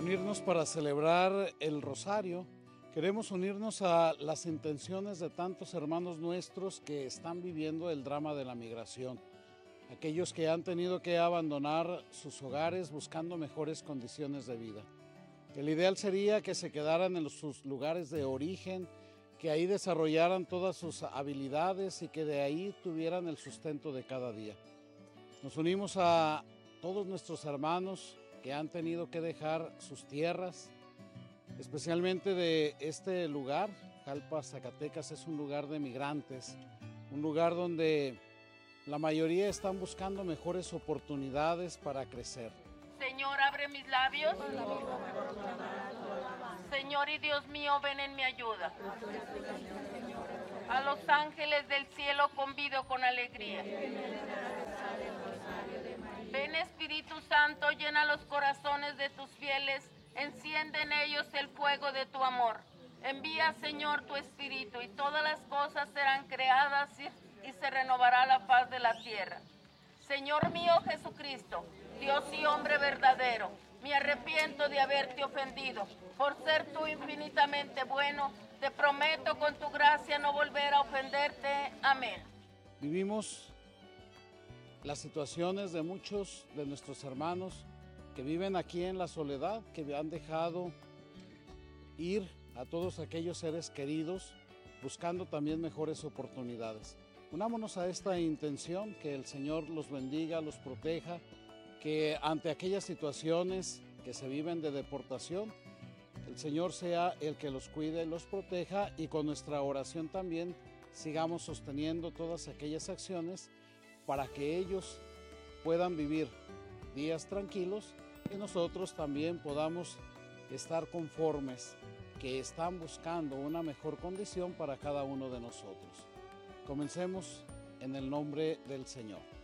unirnos para celebrar el Rosario. Queremos unirnos a las intenciones de tantos hermanos nuestros que están viviendo el drama de la migración. Aquellos que han tenido que abandonar sus hogares buscando mejores condiciones de vida. El ideal sería que se quedaran en sus lugares de origen, que ahí desarrollaran todas sus habilidades y que de ahí tuvieran el sustento de cada día. Nos unimos a todos nuestros hermanos que han tenido que dejar sus tierras, especialmente de este lugar. Jalpa, Zacatecas, es un lugar de migrantes, un lugar donde la mayoría están buscando mejores oportunidades para crecer. Señor, abre mis labios. Señor y Dios mío, ven en mi ayuda. A los ángeles del cielo convido con alegría. Ven, Espíritu Santo, llena los corazones de tus fieles, enciende en ellos el fuego de tu amor. Envía, Señor, tu Espíritu, y todas las cosas serán creadas y se renovará la faz de la tierra. Señor mío Jesucristo, Dios y hombre verdadero, me arrepiento de haberte ofendido. Por ser tú infinitamente bueno, te prometo con tu gracia no volver a ofenderte. Amén. Vivimos las situaciones de muchos de nuestros hermanos que viven aquí en la soledad, que han dejado ir a todos aquellos seres queridos, buscando también mejores oportunidades. Unámonos a esta intención, que el Señor los bendiga, los proteja, que ante aquellas situaciones que se viven de deportación, el Señor sea el que los cuide, los proteja, y con nuestra oración también sigamos sosteniendo todas aquellas acciones para que ellos puedan vivir días tranquilos y nosotros también podamos estar conformes, que están buscando una mejor condición para cada uno de nosotros. Comencemos en el nombre del Señor.